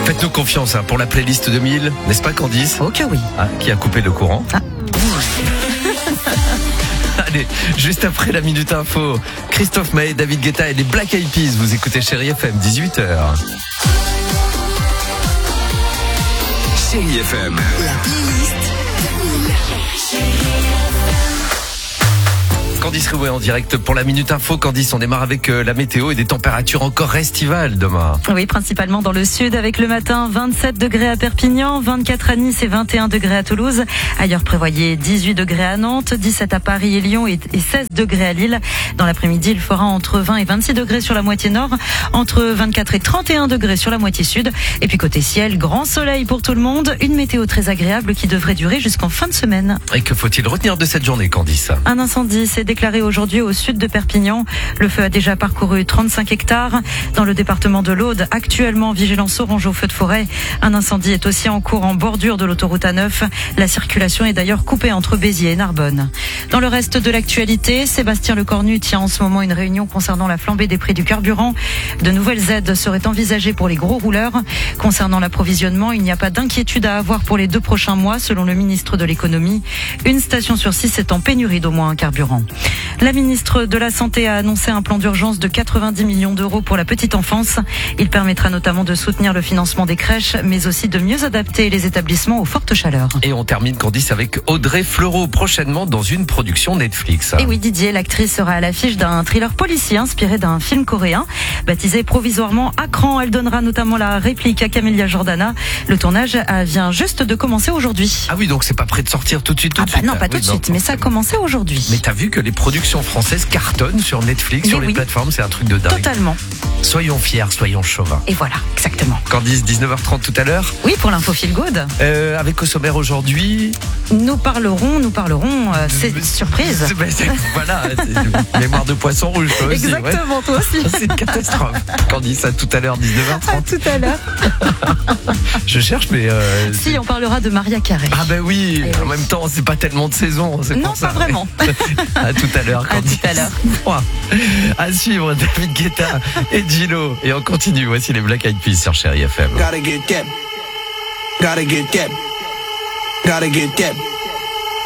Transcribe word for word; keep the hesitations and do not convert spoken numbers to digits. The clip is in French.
Faites-nous confiance hein, pour la playlist deux mille, n'est-ce pas Candice? Oh que oui. Ah, qui a coupé le courant. Ah. Allez, juste après la Minute Info, Christophe Maé, David Guetta et les Black Eyed Peas. Vous écoutez Chérie F M, dix-huit heures. Chérie F M. La playlist Candice Rouet en direct pour la Minute Info. Candice, on démarre avec euh, la météo et des températures encore estivales demain. Oui, principalement dans le sud avec le matin vingt-sept degrés à Perpignan, vingt-quatre à Nice et vingt et un degrés à Toulouse. Ailleurs prévoyez dix-huit degrés à Nantes, dix-sept à Paris et Lyon et seize degrés à Lille. Dans l'après-midi, il fera entre vingt et vingt-six degrés sur la moitié nord, entre vingt-quatre et trente et un degrés sur la moitié sud. Et puis côté ciel, grand soleil pour tout le monde. Une météo très agréable qui devrait durer jusqu'en fin de semaine. Et que faut-il retenir de cette journée, Candice? Un incendie s'est déclaré aujourd'hui au sud de Perpignan. Le feu a déjà parcouru trente-cinq hectares. Dans le département de l'Aude, actuellement vigilance orange au feu de forêt. Un incendie est aussi en cours en bordure de l'autoroute A neuf. La circulation est d'ailleurs coupée entre Béziers et Narbonne. Dans le reste de l'actualité, Sébastien Lecornu tient en ce moment une réunion concernant la flambée des prix du carburant. De nouvelles aides seraient envisagées pour les gros rouleurs. Concernant l'approvisionnement, il n'y a pas d'inquiétude à avoir pour les deux prochains mois, selon le ministre de l'économie. Une station sur six est en pénurie d'au moins un carburant. La ministre de la Santé a annoncé un plan d'urgence de quatre-vingt-dix millions d'euros pour la petite enfance. Il permettra notamment de soutenir le financement des crèches, mais aussi de mieux adapter les établissements aux fortes chaleurs. Et on termine, Candice, avec Audrey Fleurot, prochainement dans une production Netflix. Et oui, Didier, l'actrice sera à l'affiche d'un thriller policier inspiré d'un film coréen. Baptisé provisoirement Akran, elle donnera notamment la réplique à Camélia Jordana. Le tournage vient juste de commencer aujourd'hui. Ah oui, donc c'est pas prêt de sortir tout de suite, tout ah de bah suite. Non, pas tout oui, de non, suite, mais ça a commencé aujourd'hui. Mais t'as vu que les productions françaises cartonnent sur Netflix, Mais sur les oui. plateformes, c'est un truc de dingue. Totalement. Soyons fiers, soyons chauvins. Et voilà, exactement. Candice, dix-neuf heures trente tout à l'heure. Oui, pour l'info Feel Good. Euh, avec au sommaire aujourd'hui. Nous parlerons, nous parlerons, euh, c'est une surprise. C'est- ben, c'est- voilà, c'est mémoire de poisson rouge, toi aussi. ouais. Exactement, toi aussi. C'est une catastrophe. Candice, à tout à l'heure, dix-neuf heures À trente. tout à l'heure. Je cherche, mais. Euh, Si, on parlera de Maria Carré. Ah ben oui, Eh en oui. même temps, c'est pas tellement de saison. C'est Non, pour ça. pas vraiment. À tout à l'heure, À Candice. tout à l'heure. Ouah. À suivre, David Guetta et Gilo. Et on continue. Voici les Black Eyed Peas sur Chérie F M. Gotta get that. Gotta get that. Gotta get that.